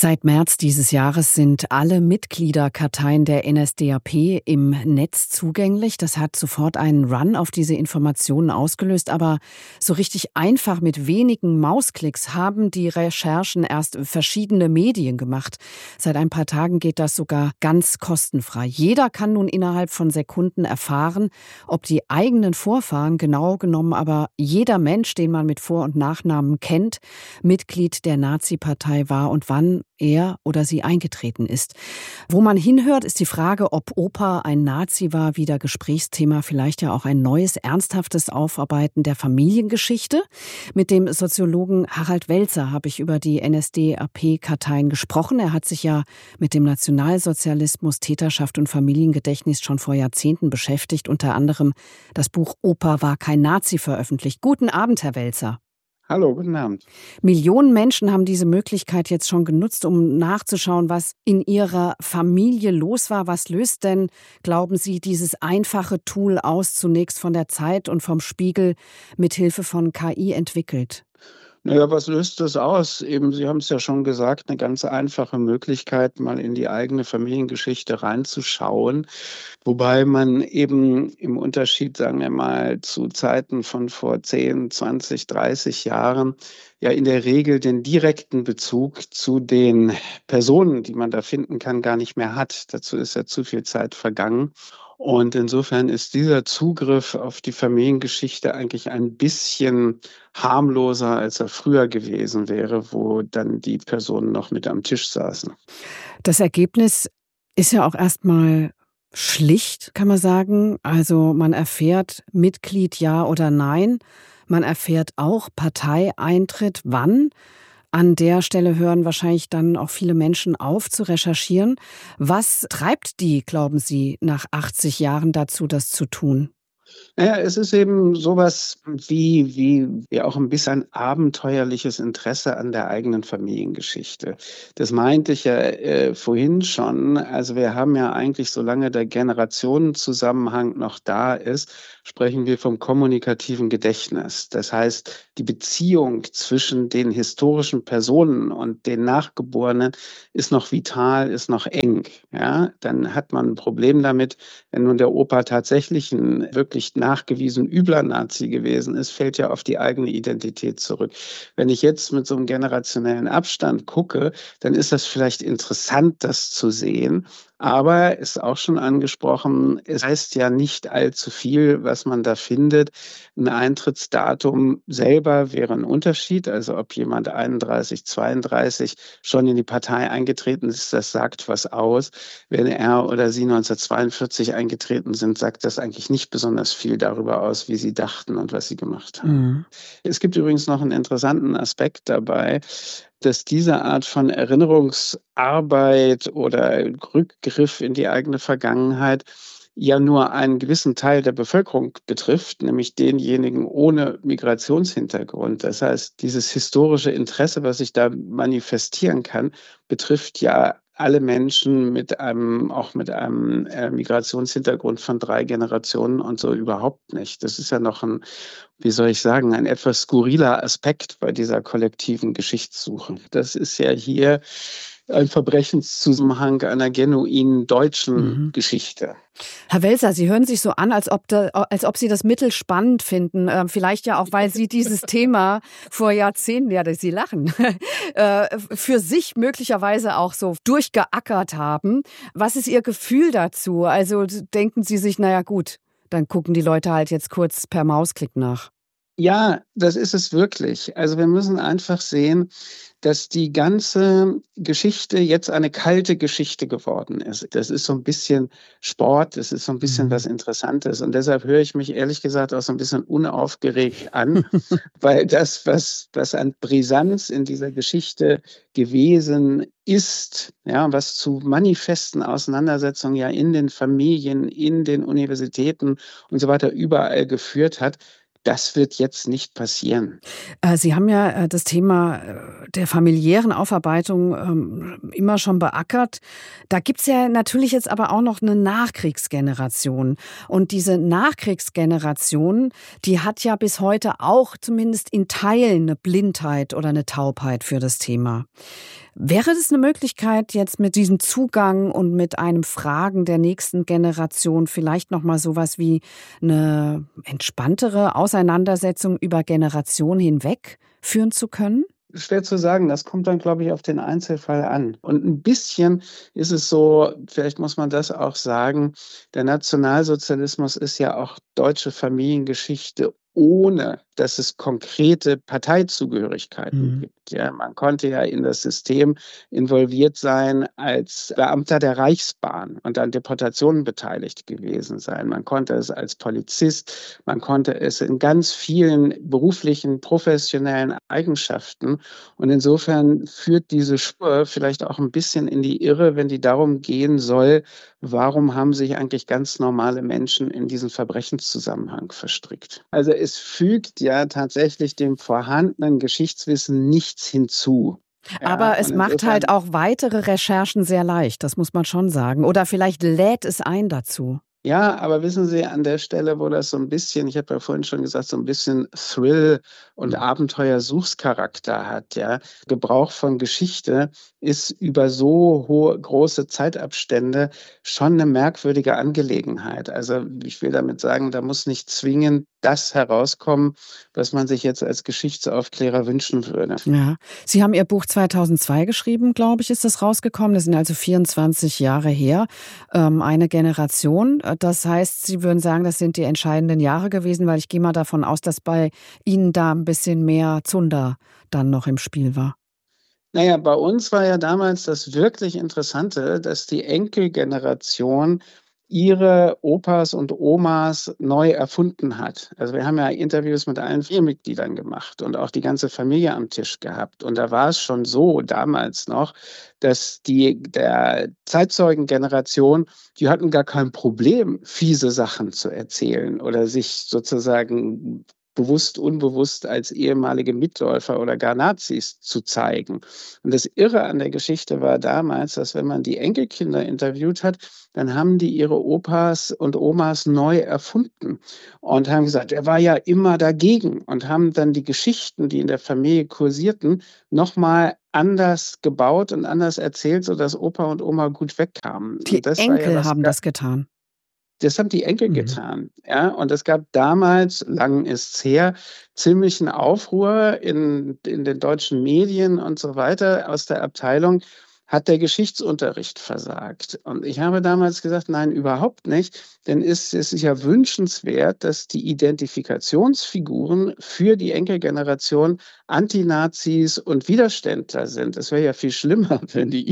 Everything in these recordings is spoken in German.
Seit März dieses Jahres sind alle Mitgliederkarteien der NSDAP im Netz zugänglich. Das hat sofort einen Run auf diese Informationen ausgelöst. Aber so richtig einfach mit wenigen Mausklicks haben die Recherchen erst verschiedene Medien gemacht. Seit ein paar Tagen geht das sogar ganz kostenfrei. Jeder kann nun innerhalb von Sekunden erfahren, ob die eigenen Vorfahren, genau genommen aber jeder Mensch, den man mit Vor- und Nachnamen kennt, Mitglied der Nazi-Partei war und wann er oder sie eingetreten ist. Wo man hinhört, ist die Frage, ob Opa ein Nazi war, wieder Gesprächsthema, vielleicht ja auch ein neues, ernsthaftes Aufarbeiten der Familiengeschichte. Mit dem Soziologen Harald Welzer habe ich über die NSDAP-Karteien gesprochen. Er hat sich ja mit dem Nationalsozialismus, Täterschaft und Familiengedächtnis schon vor Jahrzehnten beschäftigt, unter anderem das Buch Opa war kein Nazi veröffentlicht. Guten Abend, Herr Welzer. Hallo, guten Abend. Millionen Menschen haben diese Möglichkeit jetzt schon genutzt, um nachzuschauen, was in ihrer Familie los war. Was löst denn, glauben Sie, dieses einfache Tool aus, zunächst von der Zeit und vom Spiegel mit Hilfe von KI entwickelt? Naja, was löst das aus? Eben, Sie haben es ja schon gesagt, eine ganz einfache Möglichkeit, mal in die eigene Familiengeschichte reinzuschauen. Wobei man eben im Unterschied, sagen wir mal, zu Zeiten von vor 10, 20, 30 Jahren ja in der Regel den direkten Bezug zu den Personen, die man da finden kann, gar nicht mehr hat. Dazu ist ja zu viel Zeit vergangen. Und insofern ist dieser Zugriff auf die Familiengeschichte eigentlich ein bisschen harmloser, als er früher gewesen wäre, wo dann die Personen noch mit am Tisch saßen. Das Ergebnis ist ja auch erstmal schlicht, kann man sagen. Also man erfährt Mitglied ja oder nein. Man erfährt auch Parteieintritt wann. An der Stelle hören wahrscheinlich dann auch viele Menschen auf zu recherchieren. Was treibt die, glauben Sie, nach 80 Jahren dazu, das zu tun? Naja, es ist eben sowas wie auch ein bisschen abenteuerliches Interesse an der eigenen Familiengeschichte. Das meinte ich ja vorhin schon. Also wir haben ja eigentlich, solange der Generationenzusammenhang noch da ist, sprechen wir vom kommunikativen Gedächtnis. Das heißt, die Beziehung zwischen den historischen Personen und den Nachgeborenen ist noch vital, ist noch eng. Ja, dann hat man ein Problem damit, wenn nun der Opa tatsächlich ein wirklich nachgewiesen übler Nazi gewesen ist, fällt ja auf die eigene Identität zurück. Wenn ich jetzt mit so einem generationellen Abstand gucke, dann ist das vielleicht interessant, das zu sehen. Aber ist auch schon angesprochen, es heißt ja nicht allzu viel, was man da findet. Ein Eintrittsdatum selber wäre ein Unterschied. Also ob jemand 31, 32 schon in die Partei eingetreten ist, das sagt was aus. Wenn er oder sie 1942 eingetreten sind, sagt das eigentlich nicht besonders viel darüber aus, wie sie dachten und was sie gemacht haben. Mhm. Es gibt übrigens noch einen interessanten Aspekt dabei, dass diese Art von Erinnerungsarbeit oder Rückgriff in die eigene Vergangenheit ja nur einen gewissen Teil der Bevölkerung betrifft, nämlich denjenigen ohne Migrationshintergrund. Das heißt, dieses historische Interesse, was sich da manifestieren kann, betrifft ja alle Menschen auch mit einem Migrationshintergrund von 3 Generationen und so überhaupt nicht. Das ist ja noch wie soll ich sagen, ein etwas skurriler Aspekt bei dieser kollektiven Geschichtssuche. Das ist ja hier ein Verbrechenszusammenhang einer genuinen deutschen Geschichte. Herr Welzer, Sie hören sich so an, als ob Sie das Mittel spannend finden. Vielleicht ja auch, weil Sie dieses Thema vor Jahrzehnten, ja, Sie lachen, für sich möglicherweise auch so durchgeackert haben. Was ist Ihr Gefühl dazu? Also denken Sie sich, naja gut, dann gucken die Leute halt jetzt kurz per Mausklick nach. Ja, das ist es wirklich. Also wir müssen einfach sehen, dass die ganze Geschichte jetzt eine kalte Geschichte geworden ist. Das ist so ein bisschen Sport, das ist so ein bisschen was Interessantes. Und deshalb höre ich mich ehrlich gesagt auch so ein bisschen unaufgeregt an, weil das, was an Brisanz in dieser Geschichte gewesen ist, ja, was zu manifesten Auseinandersetzungen ja in den Familien, in den Universitäten und so weiter überall geführt hat, das wird jetzt nicht passieren. Sie haben ja das Thema der familiären Aufarbeitung immer schon beackert. Da gibt's ja natürlich jetzt aber auch noch eine Nachkriegsgeneration. Und diese Nachkriegsgeneration, die hat ja bis heute auch zumindest in Teilen eine Blindheit oder eine Taubheit für das Thema. Wäre das eine Möglichkeit, jetzt mit diesem Zugang und mit einem Fragen der nächsten Generation vielleicht noch mal sowas wie eine entspanntere Auseinandersetzung über Generationen hinweg führen zu können? Schwer zu sagen, das kommt dann, glaube ich, auf den Einzelfall an. Und ein bisschen ist es so, vielleicht muss man das auch sagen, der Nationalsozialismus ist ja auch deutsche Familiengeschichte, ohne dass es konkrete Parteizugehörigkeiten gibt. Ja, man konnte ja in das System involviert sein als Beamter der Reichsbahn und an Deportationen beteiligt gewesen sein. Man konnte es als Polizist, man konnte es in ganz vielen beruflichen, professionellen Eigenschaften. Und insofern führt diese Spur vielleicht auch ein bisschen in die Irre, wenn die darum gehen soll, warum haben sich eigentlich ganz normale Menschen in diesen Verbrechenszusammenhang verstrickt. Also es fügt ja tatsächlich dem vorhandenen Geschichtswissen nichts hinzu. Aber es und macht halt auch weitere Recherchen sehr leicht, das muss man schon sagen. Oder vielleicht lädt es ein dazu. Ja, aber wissen Sie, an der Stelle, wo das so ein bisschen, ich habe ja vorhin schon gesagt, so ein bisschen Thrill und Abenteuersuchscharakter hat, ja. Gebrauch von Geschichte ist über so hohe große Zeitabstände schon eine merkwürdige Angelegenheit. Also, ich will damit sagen, da muss nicht zwingend das herauskommen, was man sich jetzt als Geschichtsaufklärer wünschen würde. Ja. Sie haben Ihr Buch 2002 geschrieben, glaube ich, ist das rausgekommen. Das sind also 24 Jahre her, eine Generation. Das heißt, Sie würden sagen, das sind die entscheidenden Jahre gewesen, weil ich gehe mal davon aus, dass bei Ihnen da ein bisschen mehr Zunder dann noch im Spiel war. Naja, bei uns war ja damals das wirklich Interessante, dass die Enkelgeneration ihre Opas und Omas neu erfunden hat. Also wir haben ja Interviews mit allen 4 Mitgliedern gemacht und auch die ganze Familie am Tisch gehabt. Und da war es schon so damals noch, dass der Zeitzeugengeneration, die hatten gar kein Problem, fiese Sachen zu erzählen oder sich sozusagen bewusst, unbewusst als ehemalige Mitläufer oder gar Nazis zu zeigen. Und das Irre an der Geschichte war damals, dass wenn man die Enkelkinder interviewt hat, dann haben die ihre Opas und Omas neu erfunden und haben gesagt, er war ja immer dagegen und haben dann die Geschichten, die in der Familie kursierten, nochmal anders gebaut und anders erzählt, sodass Opa und Oma gut wegkamen. Die Und das war ja Enkel was haben das getan. Das haben die Enkel getan, ja. Und es gab damals, lang ist's her, ziemlichen Aufruhr in den deutschen Medien und so weiter aus der Abteilung: „Hat der Geschichtsunterricht versagt?“ Und ich habe damals gesagt: „Nein, überhaupt nicht, denn es ist ja wünschenswert, dass die Identifikationsfiguren für die Enkelgeneration Antinazis und Widerständler sind. Es wäre ja viel schlimmer, wenn die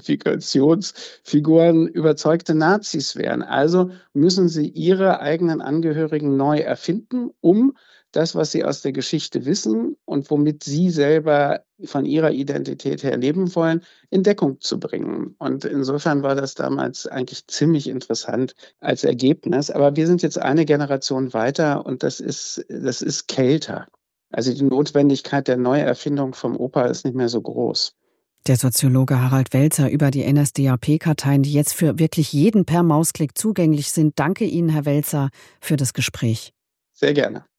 Identifikationsfiguren überzeugte Nazis wären. Also müssen sie ihre eigenen Angehörigen neu erfinden, um das, was sie aus der Geschichte wissen und womit sie selber von ihrer Identität her leben wollen, in Deckung zu bringen.“ Und insofern war das damals eigentlich ziemlich interessant als Ergebnis. Aber wir sind jetzt eine Generation weiter und das ist kälter. Also die Notwendigkeit der Neuerfindung vom Opa ist nicht mehr so groß. Der Soziologe Harald Welzer über die NSDAP-Karteien, die jetzt für wirklich jeden per Mausklick zugänglich sind. Danke Ihnen, Herr Welzer, für das Gespräch. Sehr gerne.